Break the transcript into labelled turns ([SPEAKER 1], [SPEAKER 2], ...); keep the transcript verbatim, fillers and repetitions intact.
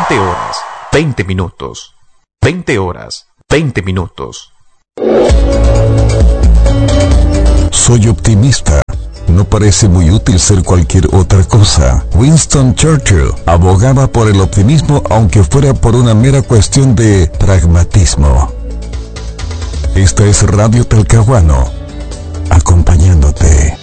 [SPEAKER 1] veinte horas, veinte minutos. veinte horas, veinte minutos.
[SPEAKER 2] Soy optimista. No parece muy útil ser cualquier otra cosa. Winston Churchill abogaba por el optimismo aunque fuera por una mera cuestión de pragmatismo. Esta es Radio Talcahuano, acompañándote.